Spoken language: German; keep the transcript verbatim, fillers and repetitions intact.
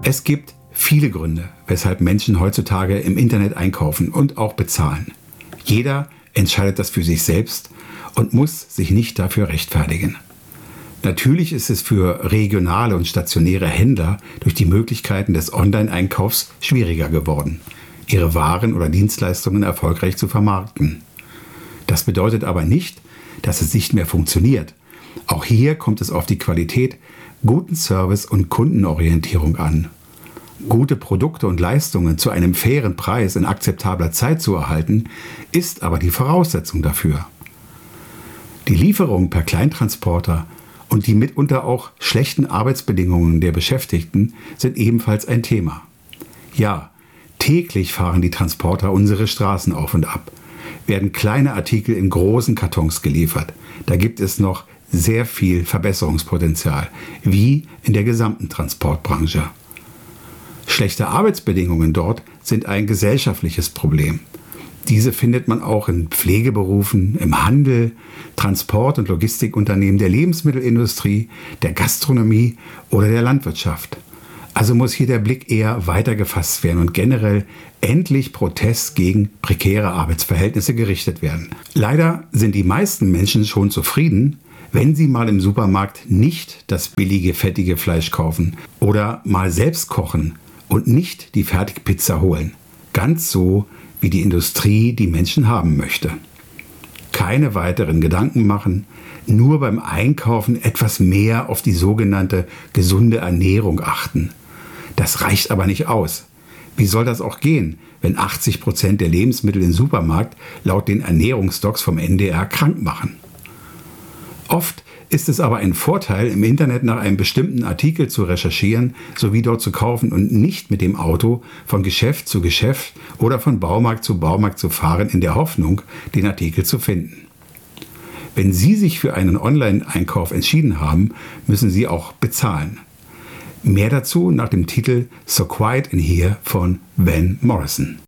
Es gibt viele Gründe, weshalb Menschen heutzutage im Internet einkaufen und auch bezahlen. Jeder entscheidet das für sich selbst und muss sich nicht dafür rechtfertigen. Natürlich ist es für regionale und stationäre Händler durch die Möglichkeiten des Online-Einkaufs schwieriger geworden, ihre Waren oder Dienstleistungen erfolgreich zu vermarkten. Das bedeutet aber nicht, dass es nicht mehr funktioniert. Auch hier kommt es auf die Qualität, guten Service und Kundenorientierung an. Gute Produkte und Leistungen zu einem fairen Preis in akzeptabler Zeit zu erhalten, ist aber die Voraussetzung dafür. Die Lieferung per Kleintransporter und die mitunter auch schlechten Arbeitsbedingungen der Beschäftigten sind ebenfalls ein Thema. Ja, täglich fahren die Transporter unsere Straßen auf und ab, werden kleine Artikel in großen Kartons geliefert. Da gibt es noch sehr viel Verbesserungspotenzial, wie in der gesamten Transportbranche. Schlechte Arbeitsbedingungen dort sind ein gesellschaftliches Problem. Diese findet man auch in Pflegeberufen, im Handel, Transport- und Logistikunternehmen der Lebensmittelindustrie, der Gastronomie oder der Landwirtschaft. Also muss hier der Blick eher weiter gefasst werden und generell endlich Protest gegen prekäre Arbeitsverhältnisse gerichtet werden. Leider sind die meisten Menschen schon zufrieden, wenn sie mal im Supermarkt nicht das billige, fettige Fleisch kaufen oder mal selbst kochen und nicht die Fertigpizza holen. Ganz so, wie die Industrie die Menschen haben möchte. Keine weiteren Gedanken machen, nur beim Einkaufen etwas mehr auf die sogenannte gesunde Ernährung achten. Das reicht aber nicht aus. Wie soll das auch gehen, wenn achtzig Prozent der Lebensmittel im Supermarkt laut den Ernährungsdocs vom N D R krank machen? Oft ist es aber ein Vorteil, im Internet nach einem bestimmten Artikel zu recherchieren, sowie dort zu kaufen und nicht mit dem Auto von Geschäft zu Geschäft oder von Baumarkt zu Baumarkt zu fahren, in der Hoffnung, den Artikel zu finden. Wenn Sie sich für einen Online-Einkauf entschieden haben, müssen Sie auch bezahlen. Mehr dazu nach dem Titel So Quiet in Here von Van Morrison.